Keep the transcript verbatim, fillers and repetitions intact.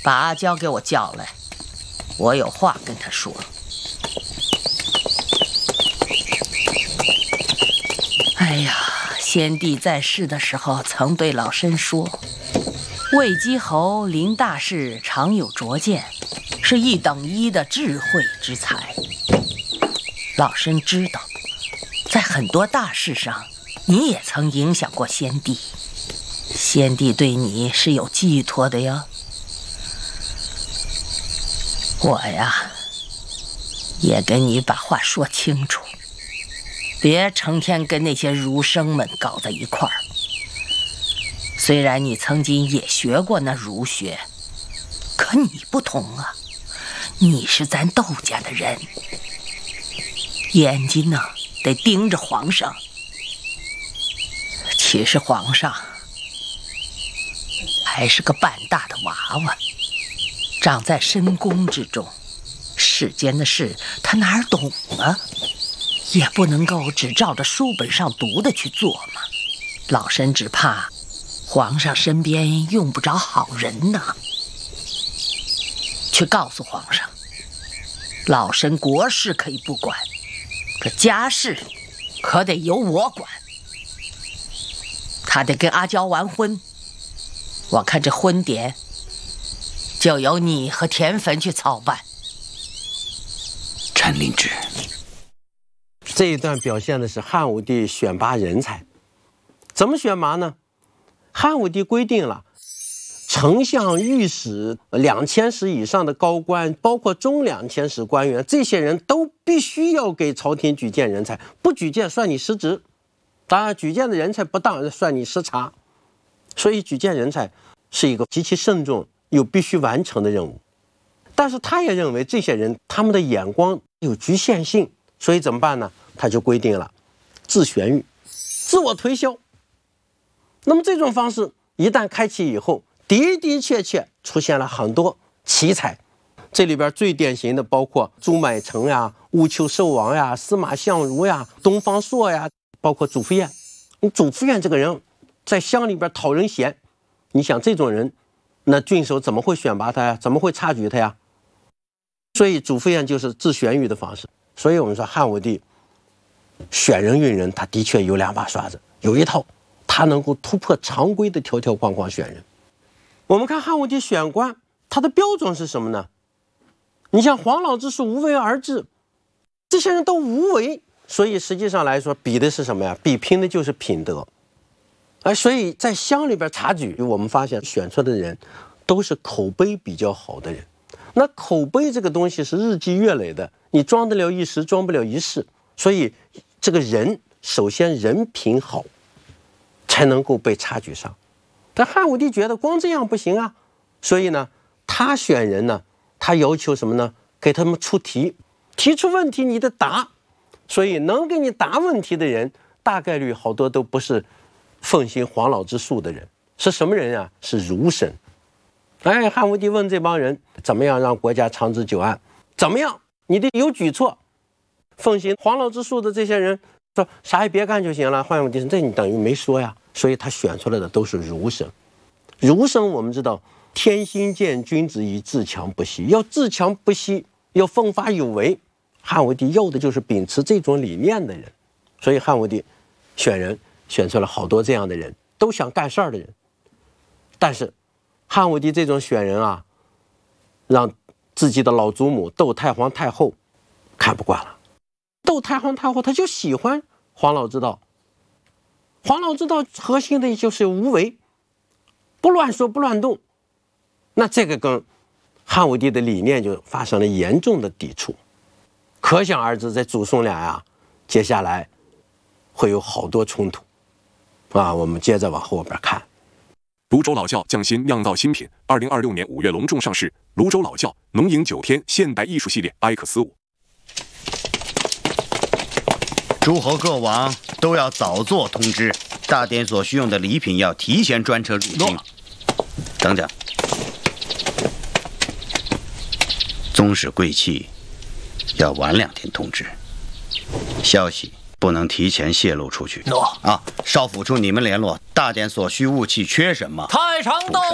把阿娇给我叫来，我有话跟他说。哎呀，先帝在世的时候曾对老身说，魏姬侯临大事常有拙见，是一等一的智慧之才。老身知道，在很多大事上，你也曾影响过先帝，先帝对你是有寄托的呀。我呀，也跟你把话说清楚，别成天跟那些儒生们搞在一块儿。虽然你曾经也学过那儒学，可你不同啊，你是咱窦家的人，眼睛呢得盯着皇上。其实皇上还是个半大的娃娃，长在深宫之中，世间的事他哪儿懂啊？也不能够只照着书本上读的去做嘛。老身只怕皇上身边用不着好人呢。去告诉皇上，老身国事可以不管，这家事可得由我管。他得跟阿娇完婚，我看这婚典就由你和田汾去操办。 臣领旨。 这一段表现的是汉武帝选拔人才，怎么选拔呢？汉武帝规定了，丞相、御史两千石以上的高官，包括中两千石官员，这些人都必须要给朝廷举荐人才，不举荐算你失职。当然，举荐的人才不当，算你失察。所以，举荐人才是一个极其慎重又必须完成的任务。但是，他也认为这些人他们的眼光有局限性，所以怎么办呢？他就规定了自选育，自我推销。那么这种方式一旦开启以后，的的确确出现了很多奇才。这里边最典型的包括朱买臣呀、乌丘寿王呀、司马相如呀、东方朔呀，包括祖父偃。你祖父偃这个人在乡里边讨人嫌，你想这种人，那郡守怎么会选拔他呀？怎么会察举他呀？所以祖父偃就是自选育的方式。所以我们说汉武帝选人用人，他的确有两把刷子，有一套他能够突破常规的条条框框选人。我们看汉武帝选官，他的标准是什么呢？你像黄老之术无为而治，这些人都无为，所以实际上来说比的是什么呀？比拼的就是品德。哎，所以在乡里边察举，我们发现选出的人都是口碑比较好的人。那口碑这个东西是日积月累的，你装得了一时，装不了一世。所以这个人首先人品好，才能够被察举上。但汉武帝觉得光这样不行啊，所以呢，他选人呢，他要求什么呢？给他们出题，提出问题你得答。所以能给你答问题的人，大概率好多都不是奉行黄老之术的人，是什么人啊？是儒生。哎，汉武帝问这帮人，怎么样让国家长治久安？怎么样？你得有举措。奉行黄老之术的这些人说啥也别干就行了。汉武帝说这你等于没说呀。所以他选出来的都是儒生。儒生我们知道，天心见君子以自强不息，要自强不息，要奋发有为。汉武帝要的就是秉持这种理念的人。所以汉武帝选人选出了好多这样的人，都想干事儿的人。但是汉武帝这种选人啊，让自己的老祖母窦太皇太后看不惯了。窦太皇太后他就喜欢黄老之道，黄老之道核心的就是无为，不乱说不乱动。那这个跟汉武帝的理念就发生了严重的抵触，可想而知，在祖孙俩呀、啊，接下来会有好多冲突啊。我们接着往后边看。 泸州老窖匠心酿造新品，二零二六年五月隆重上市。泸州老窖能饮九天现代艺术系列 I X 五。 诸侯各王都要早做通知，大典所需用的礼品要提前专车入京。等等，宗室贵戚要晚两天通知，消息不能提前泄露出去。啊，少辅处你们联络，大典所需物器缺什么？ 太常到。